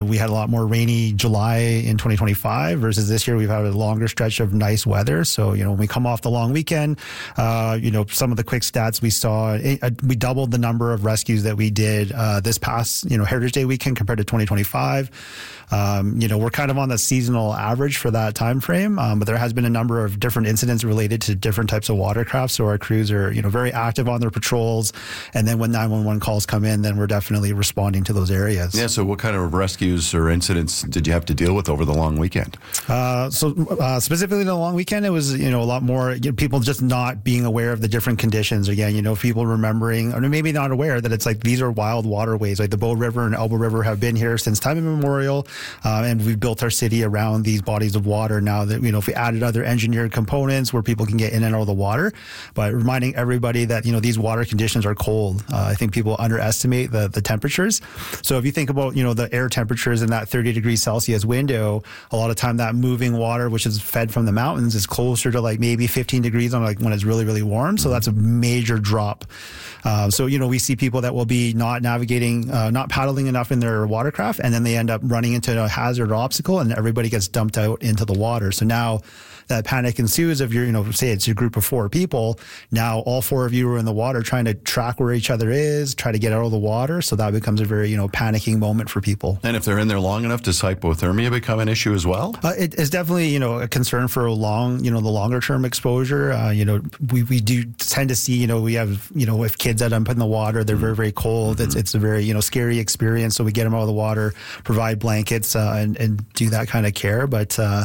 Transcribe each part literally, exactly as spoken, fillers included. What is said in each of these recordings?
we had a lot more rainy July in twenty twenty-five versus this year we've had a longer stretch of nice weather. So, you know, when we come off the long weekend, uh, you know, some of the quick stats we saw, it, uh, we doubled the number of rescues that we did uh, this past, you know, Heritage Day weekend compared to twenty twenty-five. Um, you know, we're kind of on the seasonal average for that time frame, um, but there has been a number of different incidents related to different types of watercraft. So our crews are, you know, very active on their patrols. And then when nine one one calls come in, then we're definitely responding to those areas. Yeah. So what kind of rescues or incidents did you have to deal with over the long weekend? Uh, so uh, specifically the long weekend, it was, you know, a lot more you know, people just not being aware of the different conditions. Again, you know, people remembering or maybe not aware that it's like these are wild waterways. Like the Bow River and Elbow River have been here since time immemorial. Uh, and we've built our city around these bodies of water. Now that, you know, if we added other engineered components where people can get in and out of the water, but reminding everybody that, you know, these water conditions are cold. Uh, I think people underestimate the, the temperatures. So if you think about, you know, the air temperatures in that thirty degrees Celsius window, a lot of time that moving water, which is fed from the mountains, is closer to like maybe fifteen degrees on like when it's really, really warm. So that's a major drop. Uh, so, you know, we see people that will be not navigating, uh, not paddling enough in their watercraft, and then they end up running into a hazard or obstacle, and everybody gets dumped out into the water. So now that panic ensues of your, you know, say it's your group of four people. Now all four of you are in the water trying to track where each other is, try to get out of the water. So that becomes a very, you know, panicking moment for people. And if they're in there long enough, does hypothermia become an issue as well? Uh, it is definitely, you know, a concern for a long, you know, the longer term exposure. Uh, you know, we, we do tend to see, you know, we have, you know, if kids that jump in the water, they're very, very cold. Mm-hmm. It's it's a very, you know, scary experience. So we get them out of the water, provide blankets uh, and, and do that kind of care. But, uh,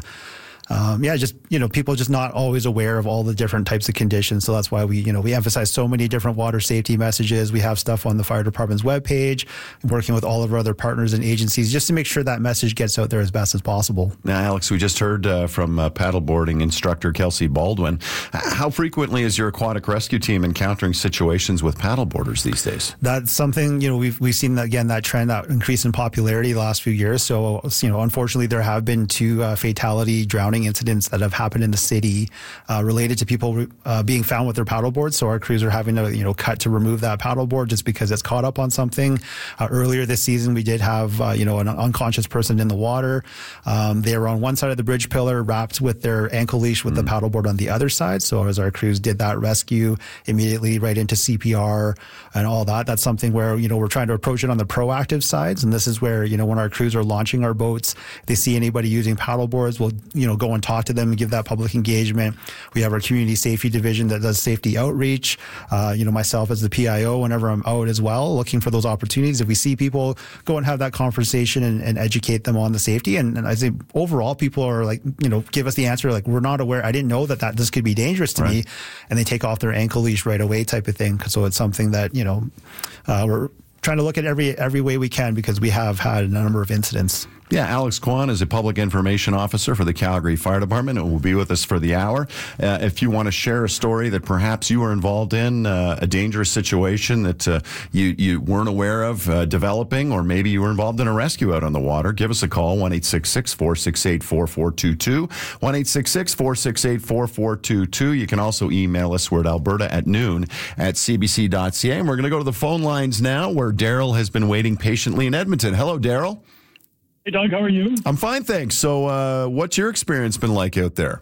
Um, yeah, just, you know, people just not always aware of all the different types of conditions. So that's why we, you know, we emphasize so many different water safety messages. We have stuff on the fire department's webpage, working with all of our other partners and agencies just to make sure that message gets out there as best as possible. Now, Alex, we just heard uh, from uh, paddleboarding instructor Kelsey Baldwin. How frequently is your aquatic rescue team encountering situations with paddleboarders these days? That's something, you know, we've we've seen, again, that trend, that increase in popularity the last few years. So, you know, unfortunately, there have been two uh, fatality drowning incidents that have happened in the city uh, related to people uh, being found with their paddleboards. So our crews are having to, you know, cut to remove that paddleboard just because it's caught up on something. Uh, earlier this season, we did have, uh, you know, an unconscious person in the water. Um, they were on one side of the bridge pillar wrapped with their ankle leash with mm. the paddleboard on the other side. So as our crews did that rescue, immediately right into C P R and all that, that's something where, you know, we're trying to approach it on the proactive sides. And this is where, you know, when our crews are launching our boats, if they see anybody using paddleboards, we'll, you know, go and talk to them and give that public engagement. We have our community safety division that does safety outreach. Uh, you know, myself as the P I O, whenever I'm out as well, looking for those opportunities. If we see people, go and have that conversation and, and educate them on the safety. And, and I think overall people are like, you know, give us the answer like, we're not aware. I didn't know that, that this could be dangerous to right. me. And they take off their ankle leash right away type of thing. So it's something that, you know, uh, we're trying to look at every every way we can because we have had a number of incidents. Yeah, Alex Kwan is a public information officer for the Calgary Fire Department and will be with us for the hour. Uh, if you want to share a story that perhaps you were involved in, uh, a dangerous situation that uh, you, you weren't aware of uh, developing, or maybe you were involved in a rescue out on the water, give us a call, one eight six six, four six eight, four four two two, one eight six six, four six eight, four four two two. You can also email us. We're at Alberta at noon at c b c dot c a. And we're going to go to the phone lines now where Daryl has been waiting patiently in Edmonton. Hello, Daryl. Hey, Doug, how are you? I'm fine, thanks. So uh, what's your experience been like out there?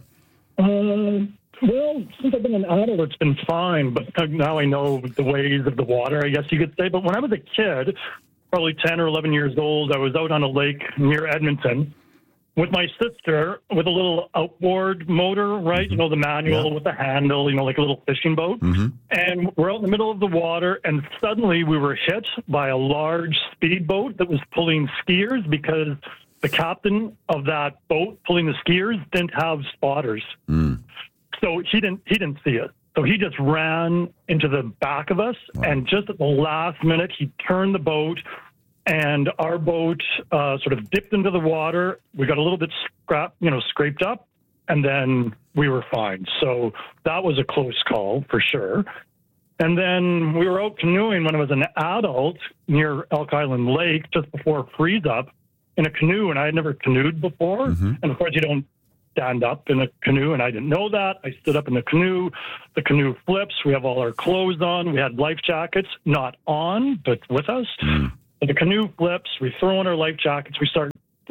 Uh, well, since I've been an adult, it's been fine, but now I know the ways of the water, I guess you could say. But when I was a kid, probably ten or eleven years old, I was out on a lake near Edmonton with my sister with a little outboard motor, right? Mm-hmm. You know, the manual yeah. with the handle, you know, like a little fishing boat. Mm-hmm. And we're out in the middle of the water, and suddenly we were hit by a large speedboat that was pulling skiers because the captain of that boat pulling the skiers didn't have spotters. Mm. So he didn't he didn't see it. So he just ran into the back of us, wow. and just at the last minute, he turned the boat, and our boat uh, sort of dipped into the water. We got a little bit scrap, you know, scraped up, and then we were fine. So that was a close call for sure. And then we were out canoeing when I was an adult near Elk Island Lake just before freeze up in a canoe, and I had never canoed before. Mm-hmm. And of course, you don't stand up in a canoe, and I didn't know that. I stood up in the canoe. The canoe flips. We have all our clothes on. We had life jackets, not on, but with us. Mm. The canoe flips, we throw in our life jackets, we start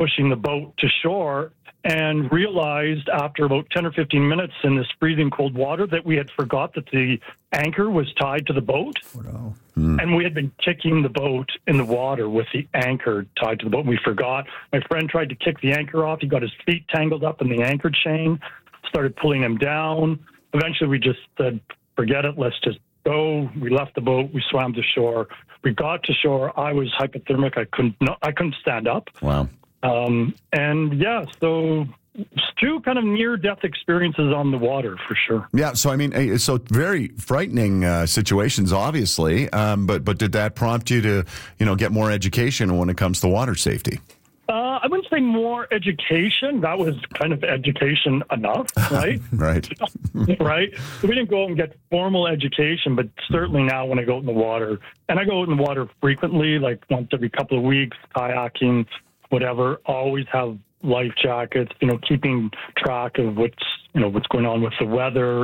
pushing the boat to shore and realized after about ten or fifteen minutes in this freezing cold water that we had forgot that the anchor was tied to the boat. Oh, no. Mm. And we had been kicking the boat in the water with the anchor tied to the boat. We forgot. My friend tried to kick the anchor off. He got his feet tangled up in the anchor chain, started pulling him down. Eventually, we just said, forget it. Let's just go. We left the boat. We swam to shore. We got to shore. I was hypothermic. I couldn't, no, I couldn't stand up. Wow. Um, and yeah, so two kind of near-death experiences on the water for sure. Yeah, so I mean, eh, so very frightening uh, situations, obviously. Um, but but did that prompt you to, you know, get more education when it comes to water safety? Uh, I wouldn't say more education. That was kind of education enough, right? Right. Right. We didn't go out and get formal education, but certainly now when I go out in the water, and I go out in the water frequently, like once every couple of weeks, kayaking, whatever, always have life jackets, you know, keeping track of what's, you know, what's going on with the weather,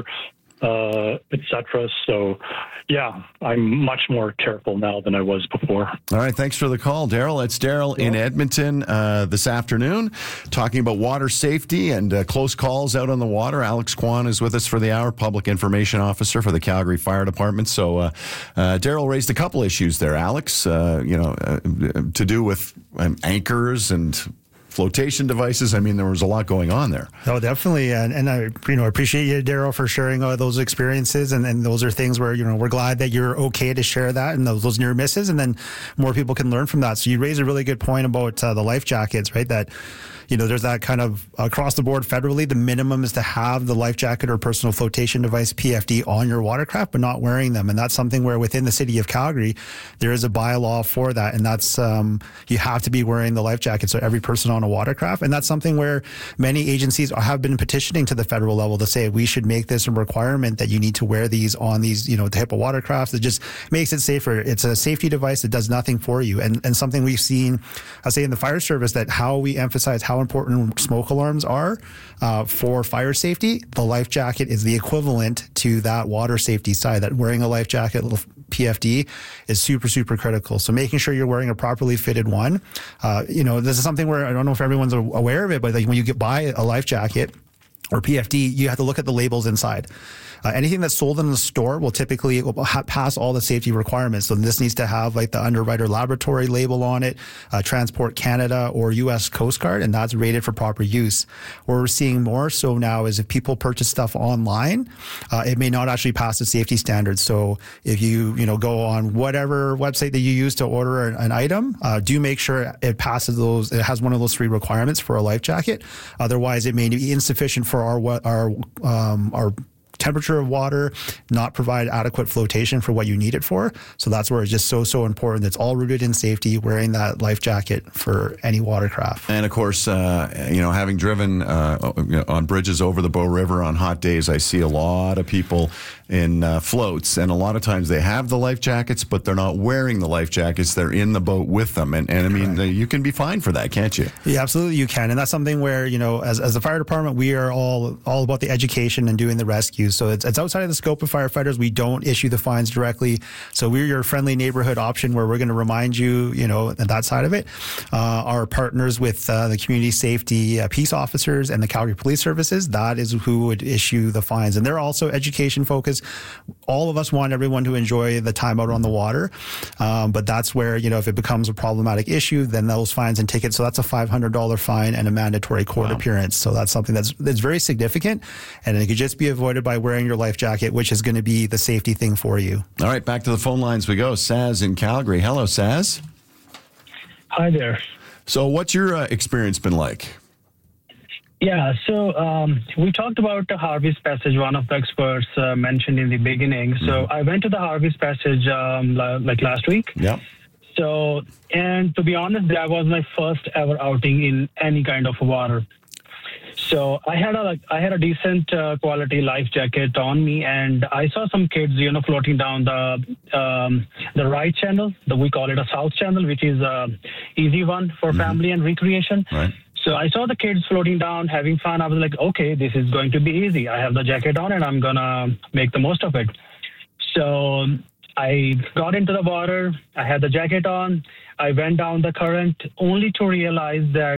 uh, et cetera. So, yeah, I'm much more careful now than I was before. All right, thanks for the call, Daryl. It's Daryl in Edmonton uh, this afternoon, talking about water safety and uh, close calls out on the water. Alex Kwan is with us for the hour, Public Information Officer for the Calgary Fire Department. So, uh, uh, Daryl raised a couple issues there, Alex, uh, you know, uh, to do with um, anchors and flotation devices. I mean, there was a lot going on there. Oh, definitely. And, and I, you know, appreciate you, Daryl, for sharing uh, those experiences. And, and those are things where, you know, we're glad that you're okay to share that and those, those near misses. And then more people can learn from that. So you raised a really good point about uh, the life jackets, right? That, you know, there's that kind of across the board federally, the minimum is to have the life jacket or personal flotation device, P F D, on your watercraft, but not wearing them. And that's something where within the city of Calgary, there is a bylaw for that. And that's, um, you have to be wearing the life jacket. So every person on a watercraft. And that's something where many agencies have been petitioning to the federal level to say we should make this a requirement that you need to wear these on these, you know, type of watercrafts. It just makes it safer. It's a safety device that does nothing for you. And, and something we've seen, I say in the fire service, that how we emphasize how important smoke alarms are uh, for fire safety. The life jacket is the equivalent to that water safety side. That wearing a life jacket, P F D, is super, super critical. So making sure you're wearing a properly fitted one. Uh, you know, this is something where I don't know if everyone's aware of it, but like when you get buy a life jacket or P F D, you have to look at the labels inside. Uh, anything that's sold in the store will typically ha- pass all the safety requirements. So this needs to have like the Underwriter Laboratory label on it, uh, Transport Canada or U S Coast Guard, and that's rated for proper use. What we're seeing more so now is if people purchase stuff online, uh, it may not actually pass the safety standards. So if you, you know, go on whatever website that you use to order an, an item, uh, do make sure it passes those, it has one of those three requirements for a life jacket. Otherwise, it may be insufficient for our, our, um, our, temperature of water, not provide adequate flotation for what you need it for. So that's where it's just so, so important. It's all rooted in safety, wearing that life jacket for any watercraft. And of course, uh, you know, having driven uh, on bridges over the Bow River on hot days, I see a lot of people in uh, floats, and a lot of times they have the life jackets, but they're not wearing the life jackets. They're in the boat with them. And, and I mean, Correct. You can be fined for that, can't you? Yeah, absolutely you can. And that's something where, you know, as, as the fire department, we are all, all about the education and doing the rescues. So it's, it's outside of the scope of firefighters. We don't issue the fines directly. So we're your friendly neighborhood option where we're going to remind you, you know, that side of it. Uh, our partners with uh, the community safety uh, peace officers and the Calgary Police Services, that is who would issue the fines. And they're also education focused. All of us want everyone to enjoy the time out on the water. Um, but that's where, you know, if it becomes a problematic issue, then those fines and tickets. So that's a five hundred dollars fine and a mandatory court wow. appearance. So that's something that's, that's very significant. And it could just be avoided by wearing your life jacket, which is going to be the safety thing for you. All right, back to the phone lines we go. Saz in Calgary. Hello, Saz. Hi there. So what's your uh, experience been like? Yeah, so um, we talked about the Harvey's Passage, one of the experts uh, mentioned in the beginning. So mm-hmm. I went to the Harvey's Passage um, la- like last week. Yeah. So, and to be honest, that was my first ever outing in any kind of water. So I had a like, I had a decent uh, quality life jacket on me, and I saw some kids, you know, floating down the um, the right channel. The, we call it a south channel, which is a easy one for mm-hmm. family and recreation. Right. So I saw the kids floating down, having fun. I was like, okay, this is going to be easy. I have the jacket on, and I'm gonna make the most of it. So I got into the water. I had the jacket on. I went down the current, only to realize that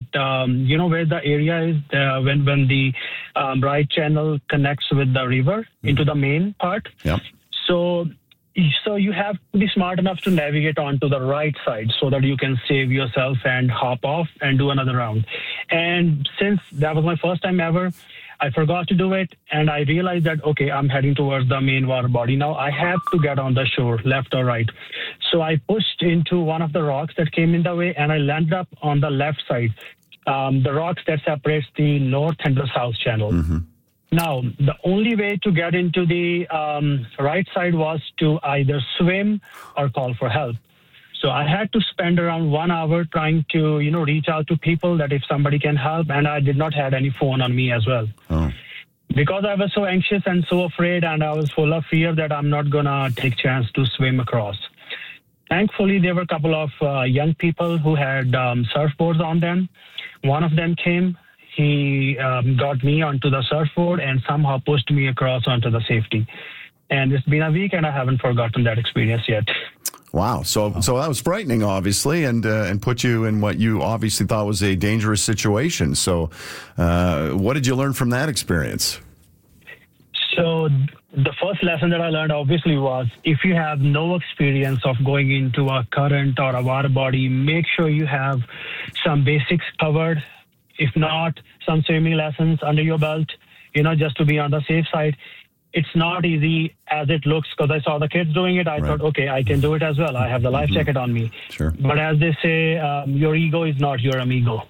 um, you know where the area is uh, when when the um, right channel connects with the river mm-hmm. into the main part. Yep. So. So you have to be smart enough to navigate onto the right side so that you can save yourself and hop off and do another round. And since that was my first time ever, I forgot to do it, and I realized that, okay, I'm heading towards the main water body. Now I have to get on the shore, left or right. So I pushed into one of the rocks that came in the way, and I landed up on the left side, um, the rocks that separates the north and the south channel. Mm-hmm. Now, the only way to get into the um, right side was to either swim or call for help. So I had to spend around one hour trying to, you know, reach out to people that if somebody can help, and I did not have any phone on me as well. Oh. Because I was so anxious and so afraid, and I was full of fear that I'm not going to take chance to swim across. Thankfully, there were a couple of uh, young people who had um, surfboards on them. One of them came. He um, got me onto the surfboard and somehow pushed me across onto the safety. And it's been a week, and I haven't forgotten that experience yet. Wow. So so that was frightening, obviously, and uh, and put you in what you obviously thought was a dangerous situation. So uh, what did you learn from that experience? So the first lesson that I learned, obviously, was if you have no experience of going into a current or a water body, make sure you have some basics covered. If not, some swimming lessons under your belt, you know, just to be on the safe side. It's not easy as it looks, because I saw the kids doing it. I right. thought, okay, I can do it as well. I have the life mm-hmm. jacket on me. Sure. But as they say, um, your ego is not your amigo.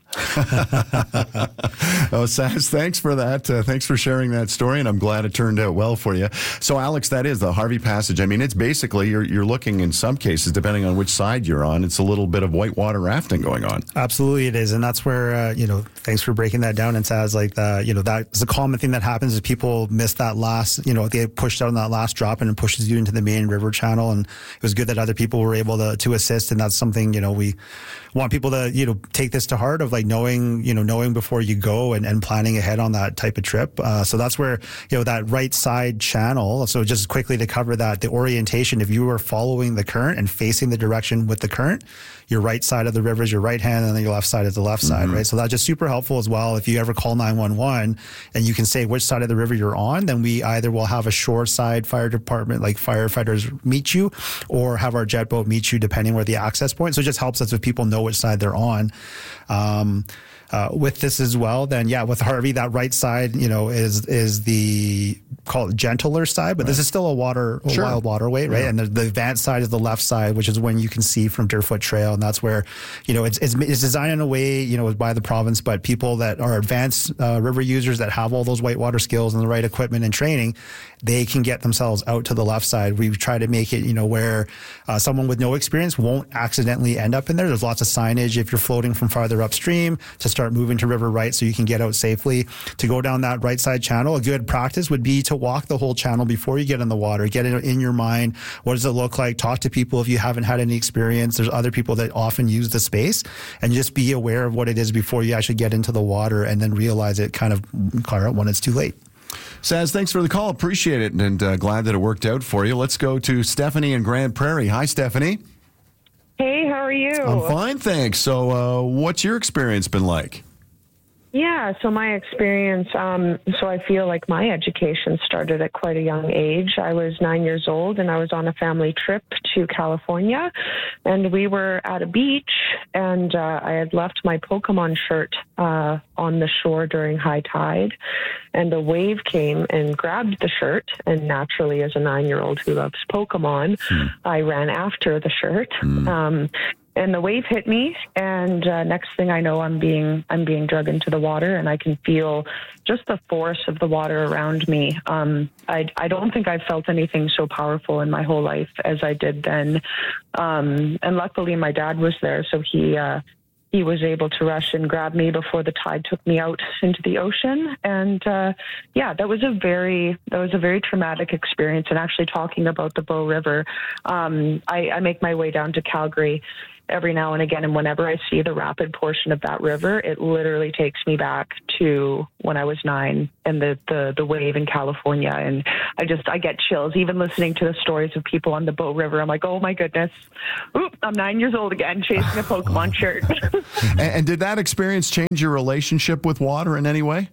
Oh, Saz, thanks for that. Uh, thanks for sharing that story, and I'm glad it turned out well for you. So, Alex, that is the Harvey Passage. I mean, it's basically, you're, you're looking in some cases, depending on which side you're on, it's a little bit of whitewater rafting going on. Absolutely it is. And that's where, uh, you know, thanks for breaking that down. And Saz, like, the, you know, that's a common thing that happens is people miss that last, you know, they pushed out on that last drop and it pushes you into the main river channel. And it was good that other people were able to, to assist. And that's something, you know, we want people to, you know, take this to heart of like knowing, you know, knowing before you go and, and planning ahead on that type of trip. Uh, so that's where, you know, that right side channel. So just quickly to cover that, the orientation, if you were following the current and facing the direction with the current, your right side of the river is your right hand, and then your left side is the left side, mm-hmm. right? So that's just super helpful as well. If you ever call nine one one and you can say which side of the river you're on, then we either will have a shore side fire department, like firefighters meet you, or have our jet boat meet you, depending where the access point. So it just helps us if people know which side they're on. Um, Uh, with this as well, then yeah, with Harvey, that right side, you know, is is the call it gentler side, but right. this is still a water, a sure. wild waterway, right? Yeah. And the, the advanced side is the left side, which is when you can see from Deerfoot Trail, and that's where, you know, it's it's, it's designed in a way, you know, by the province, but people that are advanced uh, river users that have all those whitewater skills and the right equipment and training, they can get themselves out to the left side. We try to make it, you know, where uh, someone with no experience won't accidentally end up in there. There's lots of signage if you're floating from farther upstream to start moving to river right so you can get out safely. To go down that right side channel, a good practice would be to walk the whole channel before you get in the water. Get it in your mind. What does it look like? Talk to people if you haven't had any experience. There's other people that often use the space, and just be aware of what it is before you actually get into the water, and then realize it kind of when it's too late. Saz, thanks for the call. Appreciate it, and uh, glad that it worked out for you. Let's go to Stephanie in Grand Prairie. Hi, Stephanie. Hey, how are you? I'm fine, thanks. So uh, what's your experience been like? Yeah, so my experience, um, so I feel like my education started at quite a young age. I was nine years old and I was on a family trip to California, and we were at a beach, and uh, I had left my Pokemon shirt uh, on the shore during high tide, and a wave came and grabbed the shirt, and naturally, as a nine-year-old who loves Pokemon, hmm. I ran after the shirt. Hmm. Um, And the wave hit me, and uh, next thing I know, I'm being I'm being dragged into the water, and I can feel just the force of the water around me. Um, I I don't think I've felt anything so powerful in my whole life as I did then. Um, and luckily, my dad was there, so he uh, he was able to rush and grab me before the tide took me out into the ocean. And uh, yeah, that was a very that was a very traumatic experience. And actually, talking about the Bow River, um, I, I make my way down to Calgary. every now and again. And whenever I see the rapid portion of that river, it literally takes me back to when I was nine and the, the, the wave in California. And I just, I get chills, even listening to the stories of people on the Bow River. I'm like, oh my goodness, oop, I'm nine years old again, chasing a Pokemon shirt. and, and did that experience change your relationship with water in any way?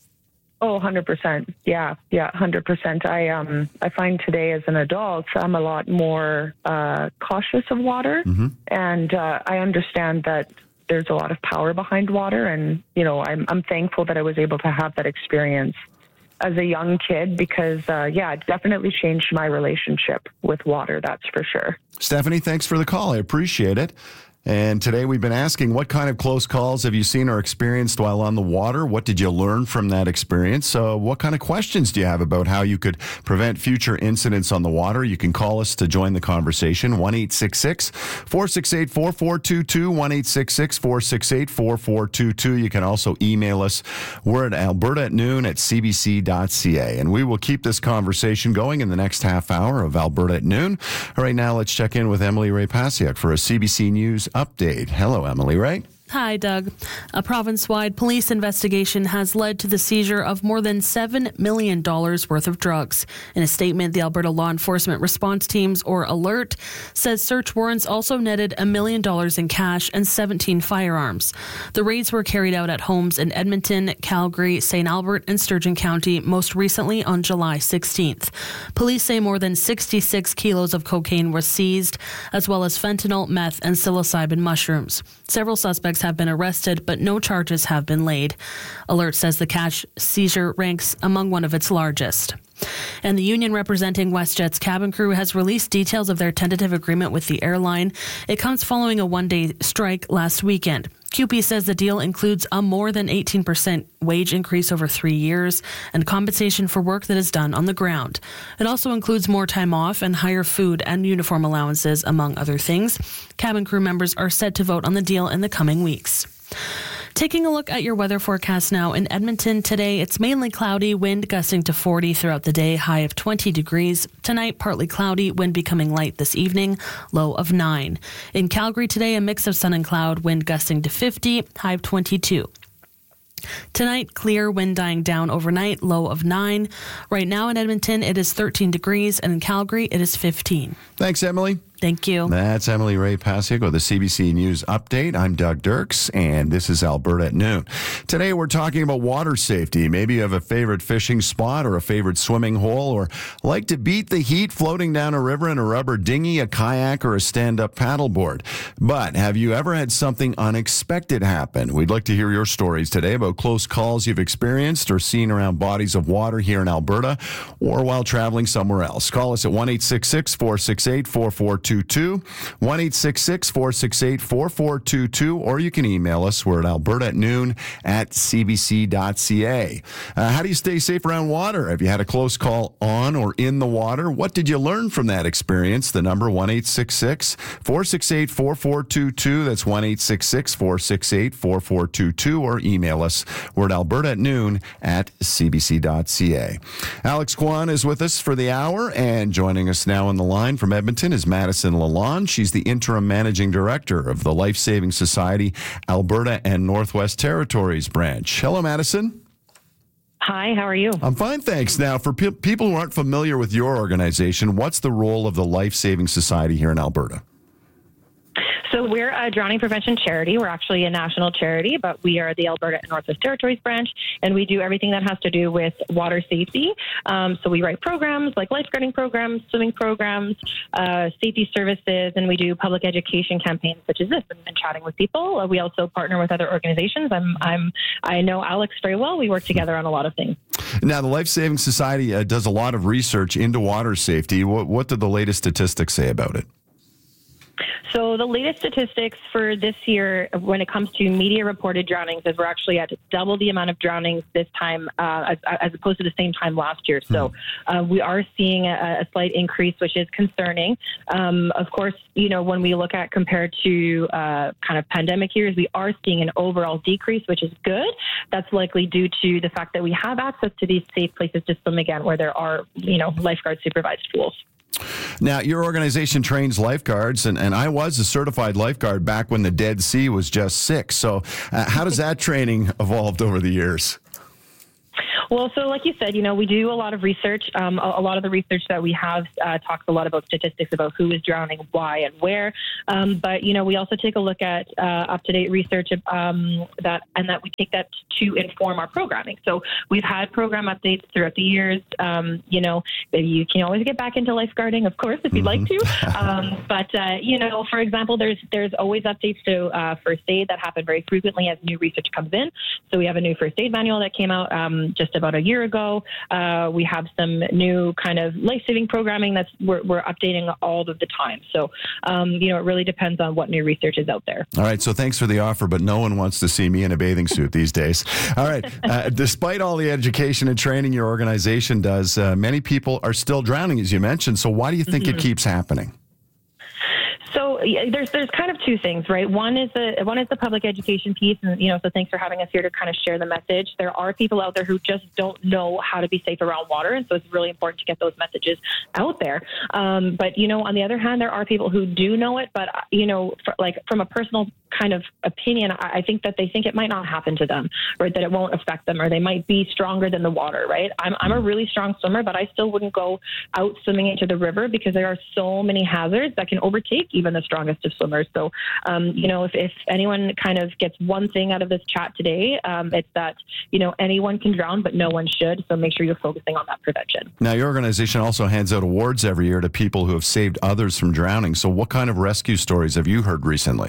Oh, one hundred percent. Yeah, yeah, one hundred percent. I um I find today as an adult, I'm a lot more uh, cautious of water. Mm-hmm. And uh, I understand that there's a lot of power behind water. And, you know, I'm, I'm thankful that I was able to have that experience as a young kid because, uh, yeah, it definitely changed my relationship with water, that's for sure. Stephanie, thanks for the call. I appreciate it. And today we've been asking, what kind of close calls have you seen or experienced while on the water? What did you learn from that experience? Uh, what kind of questions do you have about how you could prevent future incidents on the water? You can call us to join the conversation, one eight six six, four six eight, four four two two, one eight six six, four six eight, four four two two. You can also email us. We're at Alberta at noon at c b c dot c a. And we will keep this conversation going in the next half hour of Alberta at noon. All right, now let's check in with Emily Ray-Pasiak for a C B C News update. Hello, Emily Ray. Hi, Doug. A province-wide police investigation has led to the seizure of more than seven million dollars worth of drugs. In a statement, the Alberta Law Enforcement Response Teams, or ALERT, says search warrants also netted a million dollars in cash and seventeen firearms. The raids were carried out at homes in Edmonton, Calgary, Saint Albert, and Sturgeon County, most recently on July sixteenth. Police say more than sixty-six kilos of cocaine were seized, as well as fentanyl, meth, and psilocybin mushrooms. Several suspects have been arrested, but no charges have been laid. ALERT says the cash seizure ranks among one of its largest. And the union representing WestJet's cabin crew has released details of their tentative agreement with the airline. It comes following a one-day strike last weekend. Q P says the deal includes a more than eighteen percent wage increase over three years and compensation for work that is done on the ground. It also includes more time off and higher food and uniform allowances, among other things. Cabin crew members are set to vote on the deal in the coming weeks. Taking a look at your weather forecast now. In Edmonton today, it's mainly cloudy, wind gusting to forty throughout the day, high of twenty degrees. Tonight, partly cloudy, wind becoming light this evening, low of nine. In Calgary today, a mix of sun and cloud, wind gusting to fifty, high of twenty-two. Tonight, clear, wind dying down overnight, low of nine. Right now in Edmonton, it is thirteen degrees, and in Calgary, it is fifteen. Thanks, Emily. Thank you. That's Emily Ray-Pasiak with the C B C News Update. I'm Doug Dirks, and this is Alberta at noon. Today, we're talking about water safety. Maybe you have a favorite fishing spot or a favorite swimming hole, or like to beat the heat floating down a river in a rubber dinghy, a kayak, or a stand-up paddleboard. But have you ever had something unexpected happen? We'd like to hear your stories today about close calls you've experienced or seen around bodies of water here in Alberta or while traveling somewhere else. Call us at one eight six six, four six eight, four four two two, one eight six six, four six eight, four four two two, or you can email us. We're at Alberta at noon at c b c dot c a. Uh, how do you stay safe around water? Have you had a close call on or in the water? What did you learn from that experience? The number one eight six six, four six eight, four four two two. That's one eight six six, four six eight, four four two two, or email us. We're at Alberta at noon at c b c dot c a. Alex Kwan is with us for the hour, and joining us now on the line from Edmonton is Madison Lalonde. She's the interim managing director of the Life Saving Society Alberta and Northwest Territories branch. Hello, Madison. Hi, how are you? I'm fine, thanks. Now, for pe- people who aren't familiar with your organization, what's the role of the Life Saving Society here in Alberta? So we're a drowning prevention charity. We're actually a national charity, but we are the Alberta and Northwest Territories branch, and we do everything that has to do with water safety. Um, so we write programs like lifeguarding programs, swimming programs, uh, safety services, and we do public education campaigns such as this and, and chatting with people. Uh, we also partner with other organizations. I'm, I'm, I know Alex very well. We work together on a lot of things. Now, the Life Saving Society uh, does a lot of research into water safety. What, what did the latest statistics say about it? So the latest statistics for this year, when it comes to media-reported drownings, is we're actually at double the amount of drownings this time uh, as, as opposed to the same time last year. So uh, we are seeing a, a slight increase, which is concerning. Um, of course, you know, when we look at compared to uh, kind of pandemic years, we are seeing an overall decrease, which is good. That's likely due to the fact that we have access to these safe places to swim again, where there are, you know, lifeguard supervised pools. Now, your organization trains lifeguards, and, and I was a certified lifeguard back when the Dead Sea was just six. So uh, how does that training evolved over the years? Well, so like you said, you know, we do a lot of research. Um, a, a lot of the research that we have uh, talks a lot about statistics about who is drowning, why, and where. Um, but, you know, we also take a look at uh, up-to-date research um, that, and that we take that to inform our programming. So we've had program updates throughout the years. Um, you know, you can always get back into lifeguarding, of course, if you'd like to. Um, but, uh, you know, for example, there's there's always updates to uh, first aid that happen very frequently as new research comes in. So we have a new first aid manual that came out um, just about a year ago. Uh, we have some new kind of life-saving programming that's we're, we're updating all of the time. So, um, you know, it really depends on what new research is out there. All right. So thanks for the offer, but no one wants to see me in a bathing suit these days. All right. Uh, despite all the education and training your organization does, uh, many people are still drowning, as you mentioned. So why do you think mm-hmm. it keeps happening? So there's there's kind of two things, right? One is the one is the public education piece, and you know, so thanks for having us here to kind of share the message. There are people out there who just don't know how to be safe around water, and so it's really important to get those messages out there. Um, but you know, on the other hand, there are people who do know it, but you know, for, like from a personal kind of opinion, I, I think that they think it might not happen to them, right? That it won't affect them, or they might be stronger than the water, right? I'm I'm a really strong swimmer, but I still wouldn't go out swimming into the river because there are so many hazards that can overtake even the strongest of swimmers. So, um, you know, if, if anyone kind of gets one thing out of this chat today, um, it's that, you know, anyone can drown, but no one should. So make sure you're focusing on that prevention. Now, your organization also hands out awards every year to people who have saved others from drowning. So what kind of rescue stories have you heard recently?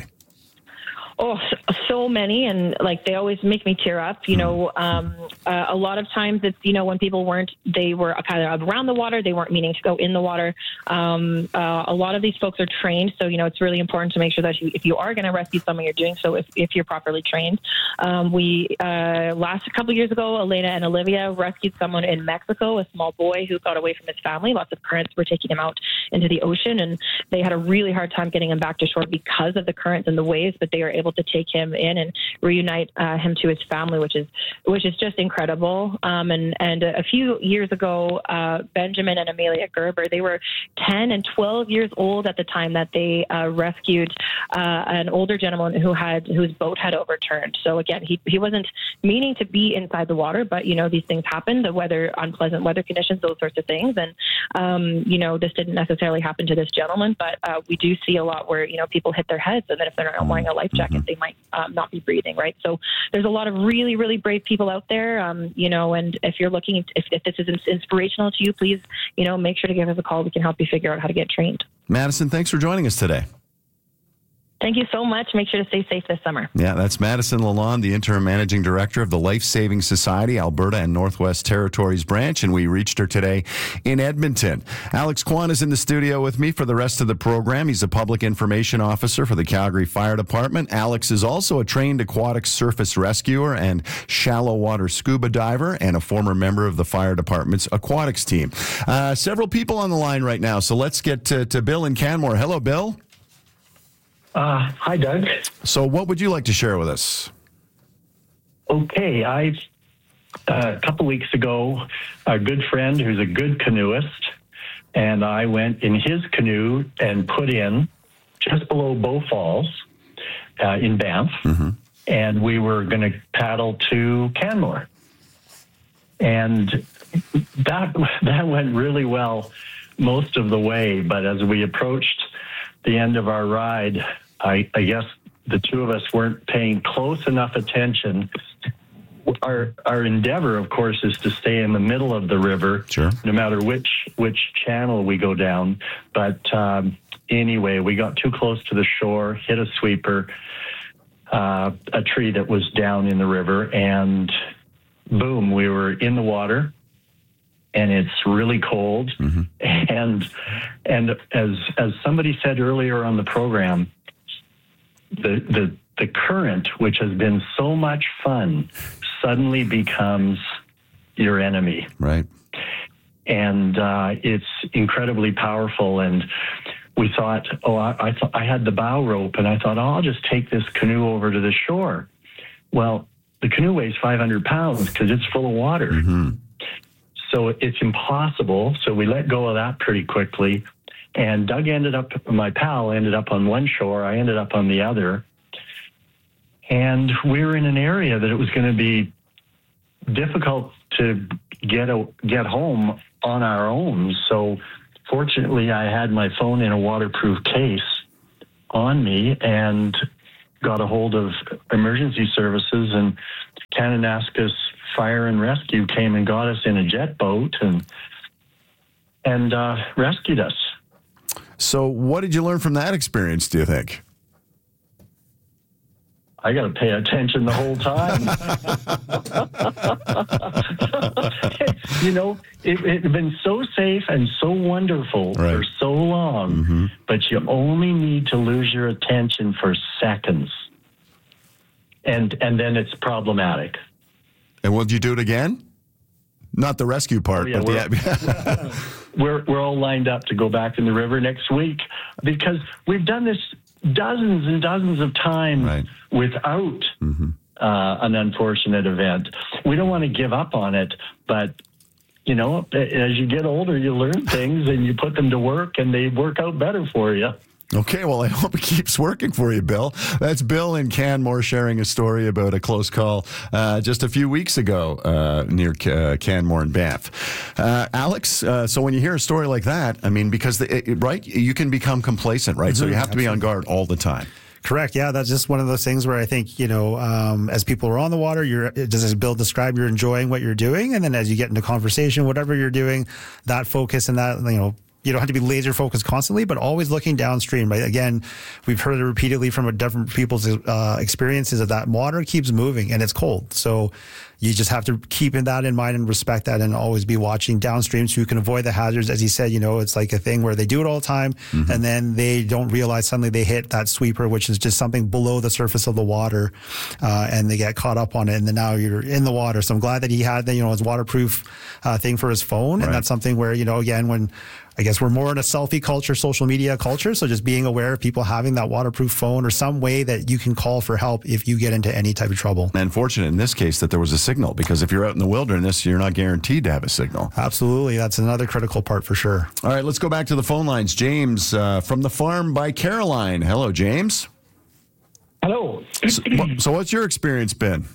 Oh, so many, and like they always make me tear up. You know, um, uh, a lot of times it's, you know, when people weren't, they were kind of around the water, they weren't meaning to go in the water. Um, uh, a lot of these folks are trained, so you know it's really important to make sure that you, if you are going to rescue someone, you're doing so if, if you're properly trained. Um, we uh, last a couple years ago, Elena and Olivia rescued someone in Mexico, a small boy who got away from his family. Lots of currents were taking him out into the ocean, and they had a really hard time getting him back to shore because of the currents and the waves, but they were able to take him in and reunite uh, him to his family, which is which is just incredible. Um, and and a few years ago, uh, Benjamin and Amelia Gerber, they were ten and twelve years old at the time that they uh, rescued uh, an older gentleman who had whose boat had overturned. So again, he he wasn't meaning to be inside the water, but you know these things happen, the weather, unpleasant weather conditions, those sorts of things. And um, you know this didn't necessarily happen to this gentleman, but uh, we do see a lot where you know people hit their heads, and then if they're not wearing a life jacket, they might um, not be breathing, right? So there's a lot of really, really brave people out there, um, you know, and if you're looking, if, if this is inspirational to you, please, you know, make sure to give us a call. We can help you figure out how to get trained. Madison, thanks for joining us today. Thank you so much. Make sure to stay safe this summer. Yeah, that's Madison Lalonde, the interim managing director of the Life Saving Society, Alberta and Northwest Territories branch, and we reached her today in Edmonton. Alex Kwan is in the studio with me for the rest of the program. He's a public information officer for the Calgary Fire Department. Alex is also a trained aquatic surface rescuer and shallow water scuba diver and a former member of the fire department's aquatics team. Uh, several people on the line right now, so let's get to, to Bill in Canmore. Hello, Bill. Uh, hi, Doug. So what would you like to share with us? Okay, I uh, a couple weeks ago, a good friend who's a good canoeist, and I went in his canoe and put in just below Bow Falls uh, in Banff, mm-hmm. and we were going to paddle to Canmore. And that that went really well most of the way, but as we approached the end of our ride, I, I guess the two of us weren't paying close enough attention. Our our endeavor, of course, is to stay in the middle of the river, sure. no matter which which channel we go down. But um, anyway, we got too close to the shore, hit a sweeper, uh, a tree that was down in the river, and boom, we were in the water. And it's really cold. Mm-hmm. And and as as somebody said earlier on the program, the the the current, which has been so much fun, suddenly becomes your enemy. Right. And uh, it's incredibly powerful. And we thought, oh, I, I thought I had the bow rope, and I thought, oh, I'll just take this canoe over to the shore. Well, the canoe weighs five hundred pounds because it's full of water. Mm-hmm. So it's impossible. So we let go of that pretty quickly. And Doug ended up, my pal ended up on one shore. I ended up on the other. And we were in an area that it was going to be difficult to get a, get home on our own. So fortunately, I had my phone in a waterproof case on me and got a hold of emergency services, and Kananaskis Fire and Rescue came and got us in a jet boat and and uh, rescued us. So what did you learn from that experience, do you think? I got to pay attention the whole time. You know, it, it had been so safe and so wonderful right. for so long, mm-hmm. but you only need to lose your attention for seconds. And and then it's problematic. And will you do it again? Not the rescue part, oh, yeah, but we're, the... we're, we're all lined up to go back in the river next week because we've done this dozens and dozens of times right. without mm-hmm. uh, an unfortunate event. We don't want to give up on it, but, you know, as you get older, you learn things and you put them to work and they work out better for you. Okay, well, I hope it keeps working for you, Bill. That's Bill in Canmore sharing a story about a close call uh, just a few weeks ago uh, near uh, Canmore and Banff. Uh, Alex, uh, so when you hear a story like that, I mean, because, the, it, right, you can become complacent, right? Mm-hmm. So you have to be on guard all the time. Correct. Yeah, that's just one of those things where I think, you know, um, as people are on the water, you're, just as Bill described, you're enjoying what you're doing. And then as you get into conversation, whatever you're doing, that focus and that, you know, you don't have to be laser focused constantly, but always looking downstream, right? Again, we've heard it repeatedly from different people's uh, experiences that that water keeps moving and it's cold. So you just have to keep that in mind and respect that and always be watching downstream so you can avoid the hazards. As he said, you know, it's like a thing where they do it all the time mm-hmm. and then they don't realize suddenly they hit that sweeper, which is just something below the surface of the water, uh, and they get caught up on it. And then now you're in the water. So I'm glad that he had the, you know, his waterproof uh, thing for his phone. Right. And that's something where, you know, again, when I guess we're more in a selfie culture, social media culture. So just being aware of people having that waterproof phone or some way that you can call for help if you get into any type of trouble. And fortunate in this case that there was a signal, because if you're out in the wilderness, you're not guaranteed to have a signal. Absolutely. That's another critical part for sure. All right, let's go back to the phone lines. James uh, from the farm by Caroline. Hello, James. Hello. So, so what's your experience been?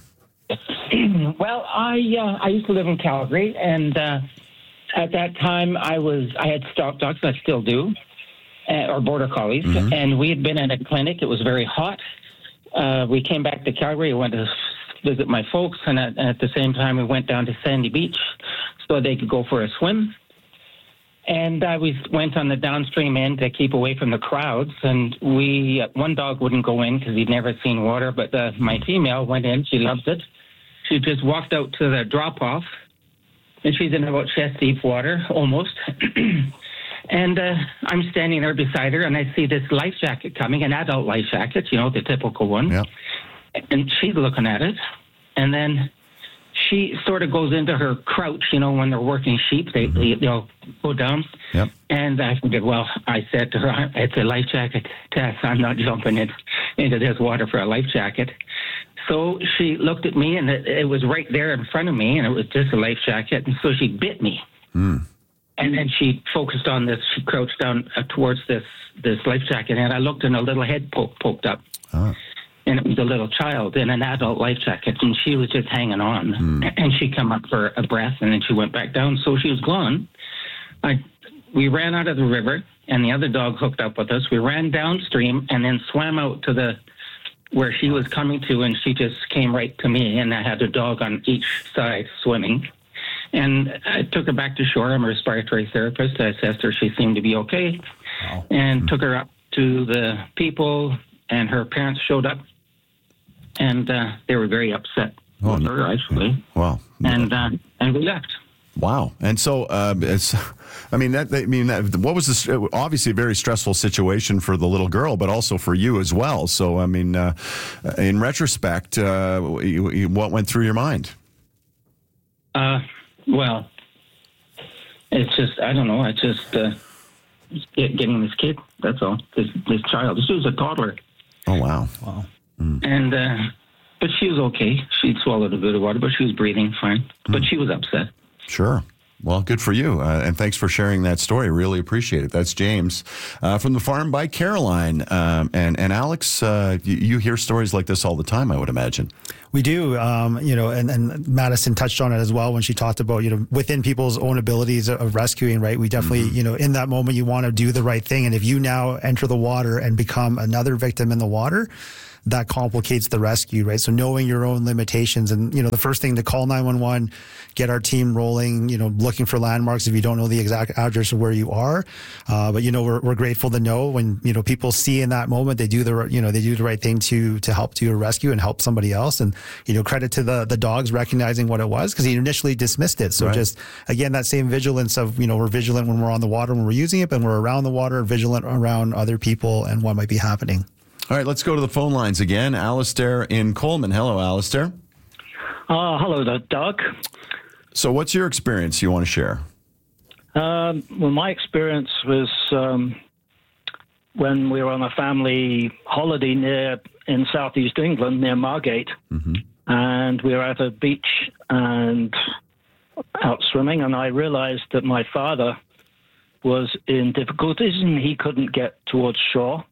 Well, I uh, I used to live in Calgary, and uh, at that time I was I had stock dogs, I still do, uh, or border collies, mm-hmm. and we had been at a clinic. It was very hot. Uh, we came back to Calgary. Went to visit my folks, and at, and at the same time we went down to Sandy Beach so they could go for a swim. And uh, we went on the downstream end to keep away from the crowds. And we, uh, one dog wouldn't go in because he'd never seen water, but uh, my female went in. She loves it. She just walked out to the drop-off, and she's in about chest-deep water, almost. And uh, I'm standing there beside her, and I see this life jacket coming, an adult life jacket, you know, the typical one. Yeah. And she's looking at it, and then she sort of goes into her crouch, you know, when they're working sheep, they, mm-hmm. they, they'll go down. Yep. And I figured, well, I said to her, it's a life jacket, Tess. I'm not jumping in, into this water for a life jacket. So she looked at me, and it, it was right there in front of me, and it was just a life jacket. And so she bit me. Mm. And then she focused on this. She crouched down uh, towards this, this life jacket, and I looked, and a little head poke, poked up. Oh. And it was a little child in an adult life jacket, and she was just hanging on. Mm. And she come up for a breath, and then she went back down. So she was gone. I, we ran out of the river, and the other dog hooked up with us. We ran downstream and then swam out to the where she was coming to, and she just came right to me, and I had a dog on each side swimming. And I took her back to shore. I'm a respiratory therapist. I assessed her. She seemed to be okay. Wow. And mm. took her up to the people, and her parents showed up. And uh, they were very upset oh, with her, actually. Wow. And uh, and we left. Wow. And so, uh, it's, I mean, that, I mean, that, what was this? Obviously a very stressful situation for the little girl, but also for you as well. So, I mean, uh, in retrospect, uh, what went through your mind? Uh, well, it's just, I don't know. I just, uh, getting this kid, that's all. This, this child. This was a toddler. Oh, wow. Wow. Mm. And, uh, but she was okay. She'd swallowed a bit of water, but she was breathing fine. Mm. But she was upset. Sure. Well, good for you. Uh, and thanks for sharing that story. Really appreciate it. That's James uh, from the farm by Caroline. Um, and, and Alex, uh, you, you hear stories like this all the time, I would imagine. We do, um, you know, and, and Madison touched on it as well when she talked about, you know, within people's own abilities of rescuing, right? We definitely, mm-hmm. you know, in that moment, you want to do the right thing. And if you now enter the water and become another victim in the water, that complicates the rescue, right? So knowing your own limitations and, you know, the first thing to call nine one one, get our team rolling, you know, looking for landmarks if you don't know the exact address of where you are. Uh, but, you know, we're, we're grateful to know when, you know, people see in that moment, they do the, you know, they do the right thing to, to help do a rescue and help somebody else. And, you know, credit to the, the dogs recognizing what it was because he initially dismissed it. So right. just, again, that same vigilance of, you know, we're vigilant when we're on the water, when we're using it, but we're around the water, vigilant around other people and what might be happening. All right, let's go to the phone lines again. Alistair in Coleman. Hello, Alistair. Uh, hello there, Doug. So what's your experience you want to share? Um, well, my experience was um, when we were on a family holiday near in southeast England, near Margate. Mm-hmm. And we were at a beach and out swimming, and I realized that my father was in difficulties and he couldn't get towards shore.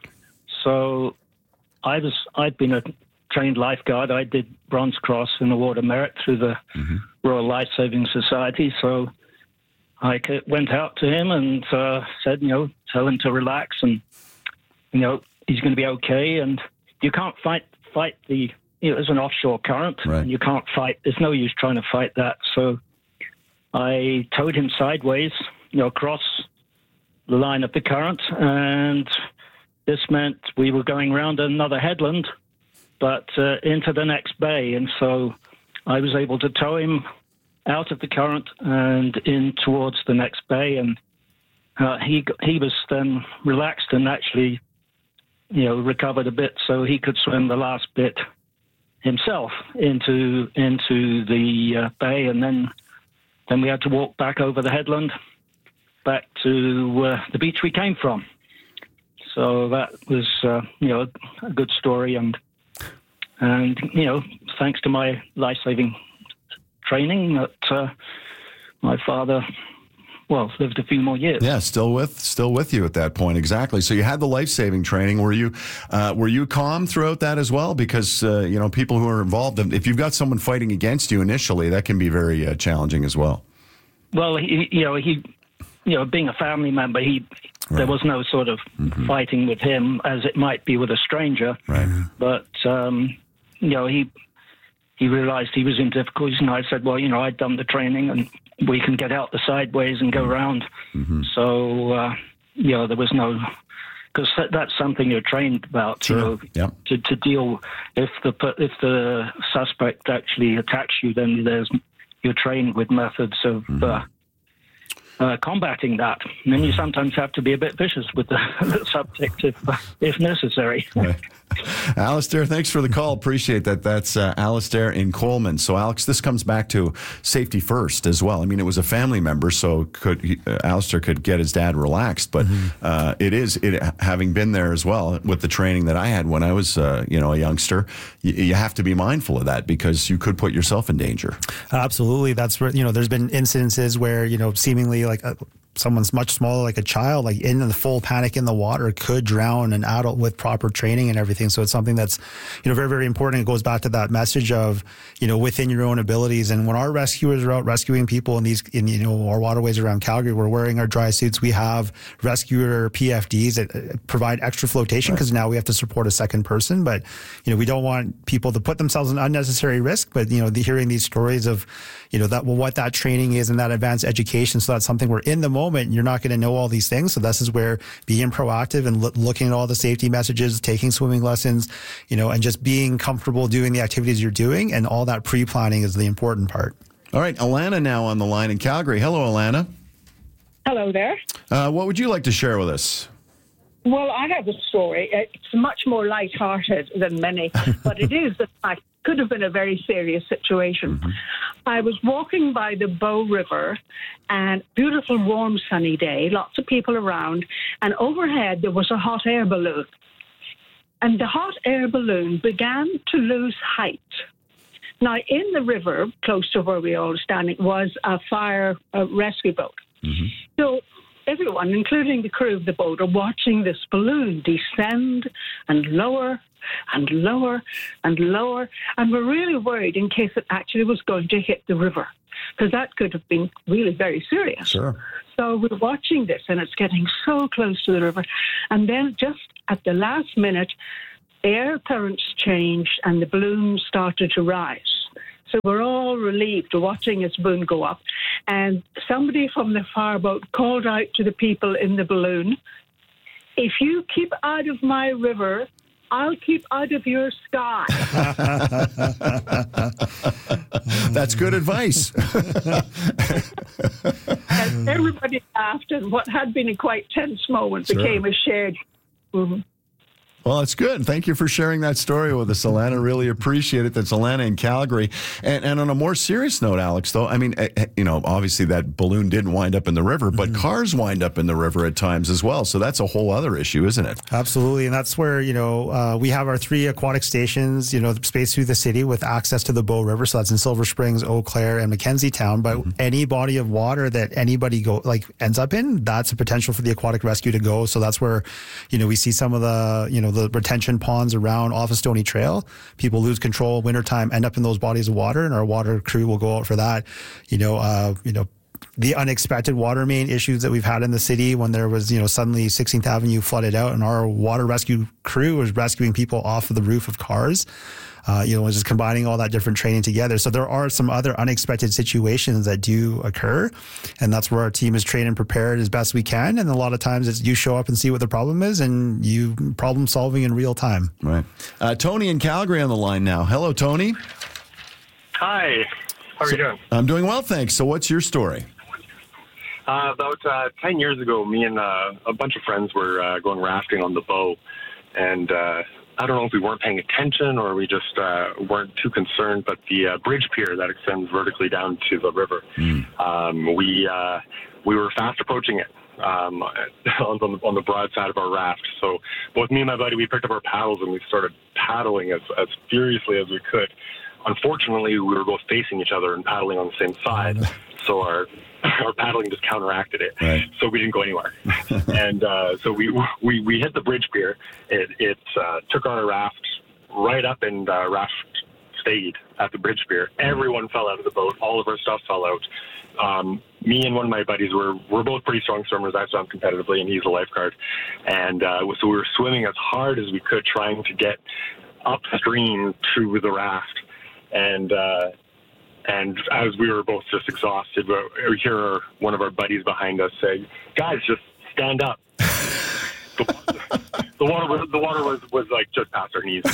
So I was, I'd been a trained lifeguard. I did Bronze Cross in the Water Merit through the mm-hmm. Royal Life Saving Society. So I went out to him and uh, said, you know, tell him to relax and, you know, he's going to be okay. And you can't fight fight the, you know, there's an offshore current. Right. And you can't fight. There's no use trying to fight that. So I towed him sideways, you know, across the line of the current, and this meant we were going round another headland, but uh, into the next bay. And so I was able to tow him out of the current and in towards the next bay. And uh, he he was then relaxed and actually, you know, recovered a bit so he could swim the last bit himself into into the uh, bay. And then, then we had to walk back over the headland back to uh, the beach we came from. So that was, uh, you know, a good story. And, and you know, thanks to my life-saving training that uh, my father, well, lived a few more years. Yeah, still with still with you at that point. Exactly. So you had the life-saving training. Were you uh, were you calm throughout that as well? Because, uh, you know, people who are involved, if you've got someone fighting against you initially, that can be very uh, challenging as well. Well, he, you know, he, you know, being a family member, he... Right. There was no sort of mm-hmm. fighting with him as it might be with a stranger. Right. But, um, you know, he he realized he was in difficulties, and I said, well, you know, I'd done the training, and we can get out the sideways and go around. Mm-hmm. So, uh, you know, there was no... Because that's something you're trained about, sure. you know, yep. to, to deal... If the if the suspect actually attacks you, then there's you're trained with methods of... Mm-hmm. Uh, Uh, combating that. And then you sometimes have to be a bit vicious with the, the subject if, uh, if necessary. Right. Alistair, thanks for the call. Appreciate that. That's uh, Alistair in Coleman. So, Alex, this comes back to safety first as well. I mean, it was a family member, so could he, uh, Alistair could get his dad relaxed. But mm-hmm. uh, it is, it, having been there as well with the training that I had when I was, uh, you know, a youngster, you, you have to be mindful of that because you could put yourself in danger. Absolutely. That's, you know, there's been incidences where, you know, seemingly like a, someone's much smaller, like a child, like in the full panic in the water, could drown an adult with proper training and everything. So it's something that's, you know, very, very important. It goes back to that message of, you know, within your own abilities. And when our rescuers are out rescuing people in these, in, you know, our waterways around Calgary, we're wearing our dry suits. We have rescuer P F Ds that provide extra flotation because right. now we have to support a second person. But, you know, we don't want people to put themselves in unnecessary risk. But, you know, the, hearing these stories of, you know, that, well, what that training is and that advanced education. So that's something we're in the moment. You're not going to know all these things. So this is where being proactive and lo- looking at all the safety messages, taking swimming lessons, you know, and just being comfortable doing the activities you're doing, and all that pre-planning is the important part. All right. Alana now on the line in Calgary. Hello, Alana. Hello there. Uh, what would you like to share with us? Well, I have a story. It's much more lighthearted than many, but it is the fact could have been a very serious situation. Mm-hmm. I was walking by the Bow River, and beautiful, warm, sunny day, lots of people around, and overhead there was a hot air balloon. And the hot air balloon began to lose height. Now, in the river, close to where we all were standing, was a fire uh, rescue boat. Mm-hmm. So everyone, including the crew of the boat, are watching this balloon descend and lower and lower and lower. And we're really worried in case it actually was going to hit the river, because that could have been really very serious. Sure. So we're watching this, and it's getting so close to the river. And then just at the last minute, air currents changed and the balloon started to rise. So we're all relieved watching its balloon go up. And somebody from the fireboat called out to the people in the balloon, "If you keep out of my river, I'll keep out of your sky." That's good advice. And everybody laughed, and what had been a quite tense moment sure. became a shared. Mm-hmm. Well, it's good. Thank you for sharing that story with us, Alana. Really appreciate it. That's Alana in Calgary. And, and on a more serious note, Alex, though, I mean, you know, obviously that balloon didn't wind up in the river, but mm-hmm. cars wind up in the river at times as well. So that's a whole other issue, isn't it? Absolutely. And that's where, you know, uh, we have our three aquatic stations, you know, spaced through the city with access to the Bow River. So that's in Silver Springs, Eau Claire, and Mackenzie Town. But mm-hmm. any body of water that anybody go like ends up in, that's a potential for the aquatic rescue to go. So that's where, you know, we see some of the, you know, the retention ponds around off of Stony Trail. People lose control wintertime, end up in those bodies of water, and our water crew will go out for that. You know, uh, you know, the unexpected water main issues that we've had in the city when there was, you know, suddenly sixteenth Avenue flooded out and our water rescue crew was rescuing people off of the roof of cars. Uh, you know, just combining all that different training together. So there are some other unexpected situations that do occur, and that's where our team is trained and prepared as best we can. And a lot of times it's you show up and see what the problem is, and you problem solving in real time. Right. Uh, Tony in Calgary on the line now. Hello, Tony. Hi. How are so, you doing? I'm doing well, thanks. So what's your story? Uh, about uh, ten years ago, me and uh, a bunch of friends were uh, going rafting on the Bow, and uh, I don't know if we weren't paying attention or we just uh, weren't too concerned, but the uh, bridge pier that extends vertically down to the river, mm. um, we uh, we were fast approaching it um, on, the, on the broad side of our raft. So both me and my buddy, we picked up our paddles and we started paddling as, as furiously as we could. Unfortunately, we were both facing each other and paddling on the same side, so our our paddling just counteracted it. Right. So we didn't go anywhere. and uh, so we, we we hit the bridge pier. It, it uh, took our raft right up, and uh, raft stayed at the bridge pier. Everyone fell out of the boat. All of our stuff fell out. Um, me and one of my buddies were we're both pretty strong swimmers. I swam competitively, and he's a lifeguard. And uh, so we were swimming as hard as we could, trying to get upstream to the raft. And uh, and as we were both just exhausted, we hear one of our buddies behind us say, "Guys, just stand up." the, the water, was, the water was, was like just past our knees.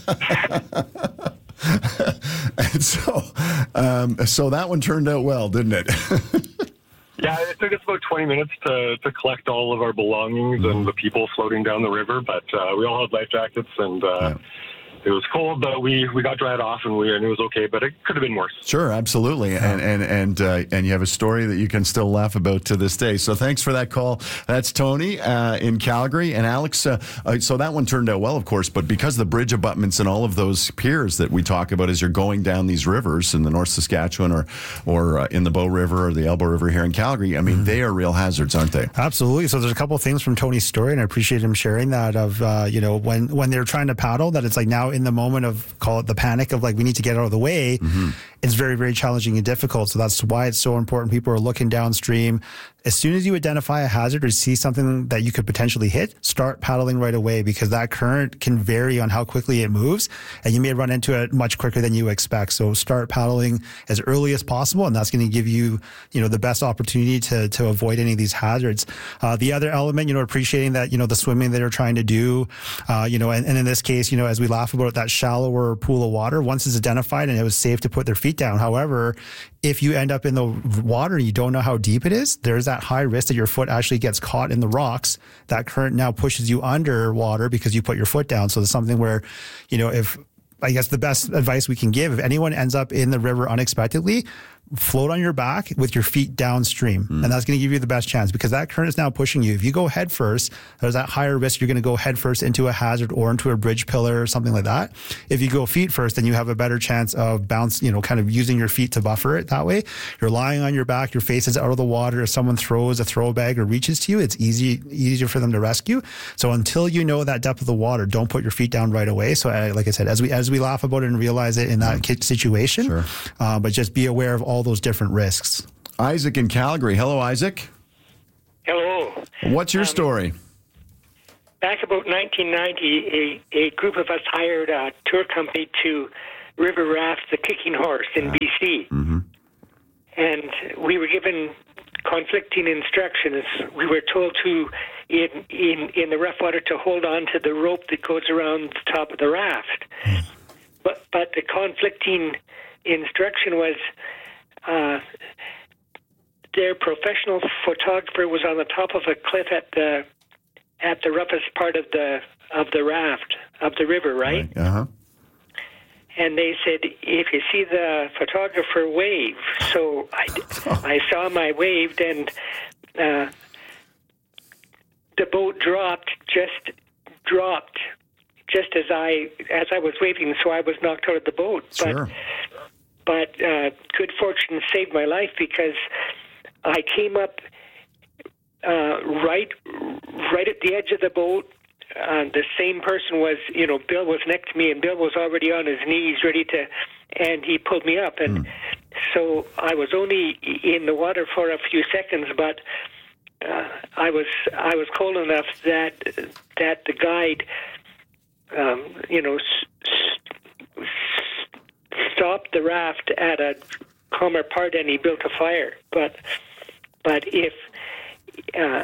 And so, um, so that one turned out well, didn't it? Yeah, it took us about twenty minutes to, to collect all of our belongings mm-hmm. and the people floating down the river, but uh, we all had life jackets, and uh, yeah. It was cold, but we, we got dried off, and we and it was okay. But it could have been worse. Sure, absolutely, and and and uh, and you have a story that you can still laugh about to this day. So thanks for that call. That's Tony uh, in Calgary, and Alex. Uh, uh, so that one turned out well, of course, but because the bridge abutments and all of those piers that we talk about as you're going down these rivers in the North Saskatchewan or or uh, in the Bow River or the Elbow River here in Calgary, I mean, mm-hmm. they are real hazards, aren't they? Absolutely. So there's a couple of things from Tony's story, and I appreciate him sharing that. Of uh, you know, when when they're trying to paddle, that it's like now in the moment of, call it the panic of like, we need to get out of the way. Mm-hmm. It's very, very challenging and difficult. So that's why it's so important. People are looking downstream. As soon as you identify a hazard or see something that you could potentially hit, start paddling right away, because that current can vary on how quickly it moves, and you may run into it much quicker than you expect. So start paddling as early as possible, and that's going to give you, you know, the best opportunity to to avoid any of these hazards. Uh, the other element, you know, appreciating that, you know, the swimming that they're trying to do, uh, you know, and, and in this case, you know, as we laugh about that shallower pool of water, once it's identified and it was safe to put their feet down. However, if you end up in the water and you don't know how deep it is, there's that high risk that your foot actually gets caught in the rocks. That current now pushes you underwater because you put your foot down. So there's something where, you know, if I guess the best advice we can give, if anyone ends up in the river unexpectedly, float on your back with your feet downstream. Mm. And that's going to give you the best chance because that current is now pushing you. If you go head first, there's that higher risk. You're going to go head first into a hazard or into a bridge pillar or something like that. If you go feet first, then you have a better chance of bounce, you know, kind of using your feet to buffer it that way. You're lying on your back, your face is out of the water. If someone throws a throw bag or reaches to you, it's easy, easier for them to rescue. So until you know that depth of the water, don't put your feet down right away. So uh, like I said, as we, as we laugh about it and realize it in that mm. situation, sure. uh, but just be aware of all those different risks. Isaac in Calgary. Hello, Isaac. Hello. What's your um, story? Back about nineteen ninety, a, a group of us hired a tour company to river raft the Kicking Horse in B C. Mm-hmm. And we were given conflicting instructions. We were told to, in, in, in the rough water, to hold on to the rope that goes around the top of the raft. Mm. But, but the conflicting instruction was uh, their professional photographer was on the top of a cliff at the at the roughest part of the of the raft of the river, right? Uh huh. And they said, if you see the photographer, wave. So I, I saw him, I waved, and uh, the boat dropped. Just dropped, just as I as I was waving. So I was knocked out of the boat. Sure. But, But uh, good fortune saved my life because I came up uh, right, right at the edge of the boat. Uh, the same person was, you know, Bill was next to me, and Bill was already on his knees, ready to, and he pulled me up, and mm. so I was only in the water for a few seconds, but uh, I was I was cold enough that that the guide, um, you know. S- s- stopped the raft at a calmer part and he built a fire. But but if uh,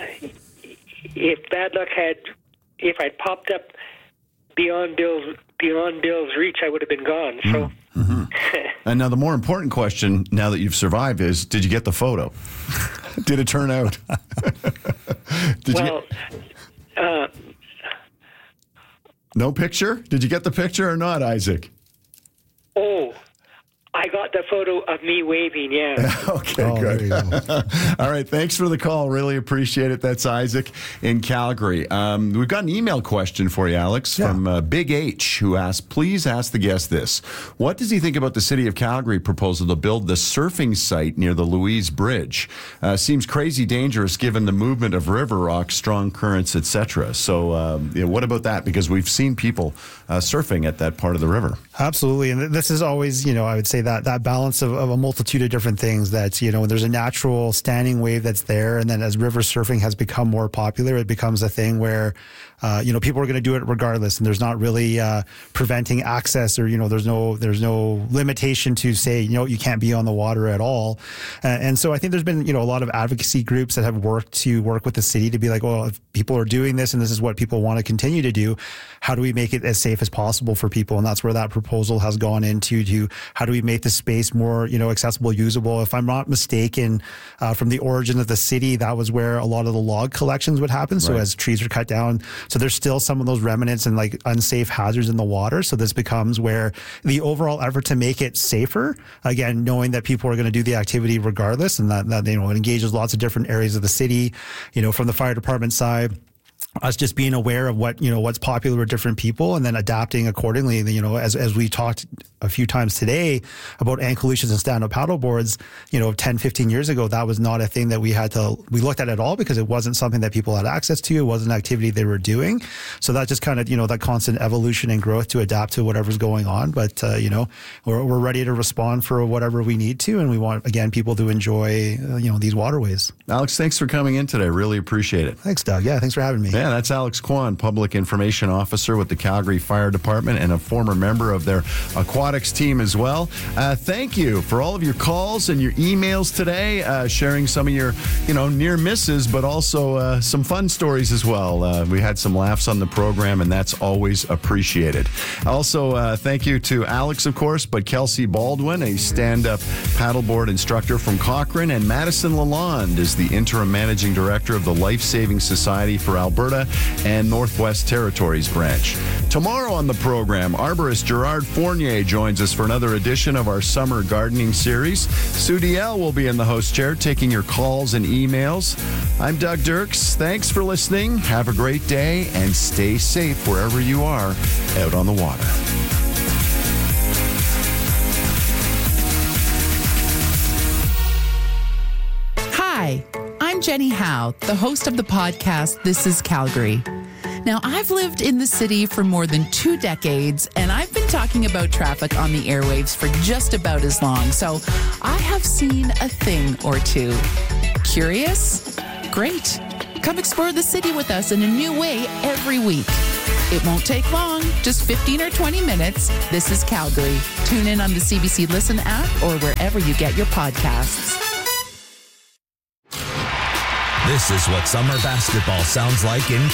if bad luck had, if I'd popped up beyond Bill's beyond Bill's reach, I would have been gone. So. Mm-hmm. And now the more important question, now that you've survived, is: did you get the photo? Did it turn out? Did well, you get... uh, no picture? Did you get the picture or not, Isaac? Oh, I got the photo of me waving, yeah. Okay, oh, good. Go. All right, thanks for the call. Really appreciate it. That's Isaac in Calgary. Um, we've got an email question for you, Alex, yeah. from uh, Big H, who asked, please ask the guest this. What does he think about the City of Calgary proposal to build the surfing site near the Louise Bridge? Uh, seems crazy dangerous given the movement of river rocks, strong currents, et cetera. So um, you know, what about that? Because we've seen people uh, surfing at that part of the river. Absolutely. And this is always, you know, I would say that that balance of, of a multitude of different things that, you know, when there's a natural standing wave that's there. And then as river surfing has become more popular, it becomes a thing where, uh, you know, people are going to do it regardless. And there's not really uh, preventing access or, you know, there's no there's no limitation to say, you know, you can't be on the water at all. Uh, and so I think there's been, you know, a lot of advocacy groups that have worked to work with the city to be like, well, if people are doing this and this is what people want to continue to do, how do we make it as safe as possible for people? And that's where that proposal has gone into, to how do we make the space more, you know, accessible, usable. If I'm not mistaken, uh, from the origin of the city, that was where a lot of the log collections would happen. So right. as trees are cut down, so there's still some of those remnants and like unsafe hazards in the water. So this becomes where the overall effort to make it safer, again, knowing that people are going to do the activity regardless, and that, that, you know, it engages lots of different areas of the city, you know, from the fire department side, us just being aware of what, you know, what's popular with different people and then adapting accordingly. You know, as, as we talked a few times today about ankle leashes and stand-up paddle boards, you know, ten, fifteen years ago, that was not a thing that we had to, we looked at at all because it wasn't something that people had access to. It wasn't an activity they were doing. So that just kind of, you know, that constant evolution and growth to adapt to whatever's going on. But, uh, you know, we're, we're ready to respond for whatever we need to. And we want, again, people to enjoy, uh, you know, these waterways. Alex, thanks for coming in today. Really appreciate it. Thanks, Doug. Yeah, thanks for having me. Yeah, that's Alex Kwan, Public Information Officer with the Calgary Fire Department and a former member of their aquatics team as well. Uh, thank you for all of your calls and your emails today, uh, sharing some of your, you know, near misses, but also uh, some fun stories as well. Uh, we had some laughs on the program, and that's always appreciated. Also, uh, thank you to Alex, of course, but Kelsey Baldwin, a stand-up paddleboard instructor from Cochrane, and Madison Lalonde is the interim managing director of the Life Saving Society for Alberta. Canada and Northwest Territories branch. Tomorrow on the program, arborist Gerard Fournier joins us for another edition of our summer gardening series. Sue Diel will be in the host chair taking your calls and emails. I'm Doug Dirks. Thanks for listening. Have a great day and stay safe wherever you are out on the water. Hi, I'm Jenny Howe, the host of the podcast This is Calgary. Now, I've lived in the city for more than two decades, and I've been talking about traffic on the airwaves for just about as long, so I have seen a thing or two. Curious? Great. Come explore the city with us in a new way every week. It won't take long, just fifteen or twenty minutes. This is Calgary. Tune in on the C B C Listen app or wherever you get your podcasts. This is what summer basketball sounds like in